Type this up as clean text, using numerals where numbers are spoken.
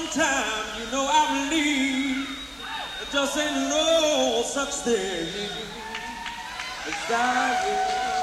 time, you know I believe there just ain't no such thing as dying.